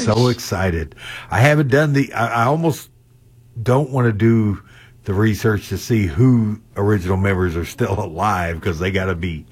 So excited. I haven't done I almost don't want to do the research to see who original members are still alive, because they got to be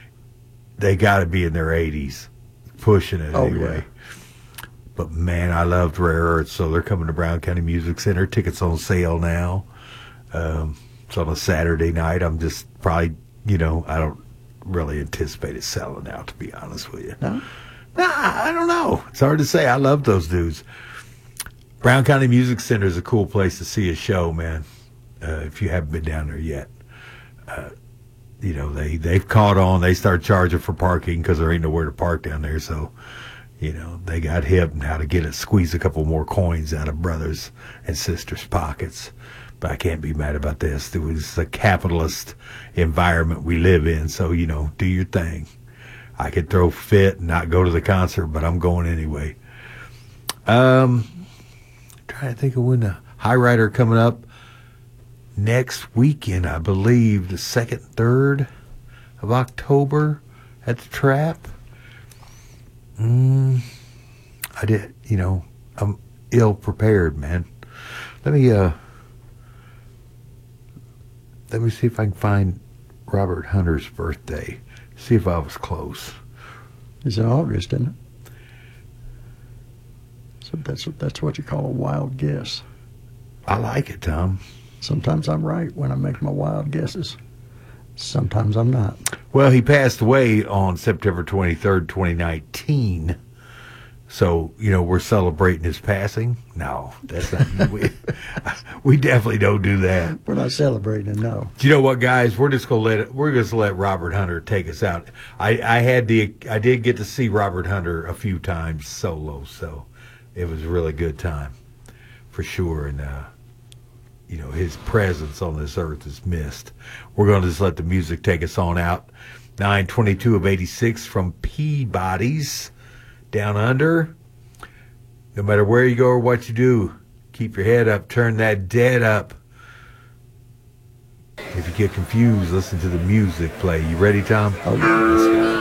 in their 80s, pushing it anyway. Yeah. But man, I loved Rare Earth, so they're coming to Brown County Music Center. Tickets on sale now. It's on a Saturday night. I'm just probably, I don't really anticipate it selling out, to be honest with you. No? I don't know. It's hard to say. I love those dudes. Brown County Music Center is a cool place to see a show, man. If you haven't been down there yet, they've caught on. They start charging for parking because there ain't nowhere to park down there. So, they got hip and how to squeeze a couple more coins out of brothers and sisters' pockets. But I can't be mad about this. It was a capitalist environment we live in. So, do your thing. I could throw fit and not go to the concert, but I'm going anyway. Trying to think of when the High Rider coming up. Next weekend, I believe, the 2nd, 3rd of October at the Trap. I'm ill prepared, man. Let me see if I can find Robert Hunter's birthday. See if I was close. It's in August, isn't it? So that's what you call a wild guess. I like it, Tom. Sometimes I'm right when I make my wild guesses. Sometimes I'm not. Well, he passed away on September 23rd, 2019. So, we're celebrating his passing. No, that's not. we definitely don't do that. We're not celebrating, no. Do you know what, guys? We're just gonna let Robert Hunter take us out. I did get to see Robert Hunter a few times solo, so it was a really good time for sure. And his presence on this earth is missed. We're going to just let the music take us on out. 922 of 86 from Peabody's Down Under. No matter where you go or what you do, keep your head up, turn that dead up. If you get confused, listen to the music play. You ready, Tom? Oh, yeah. Let's go.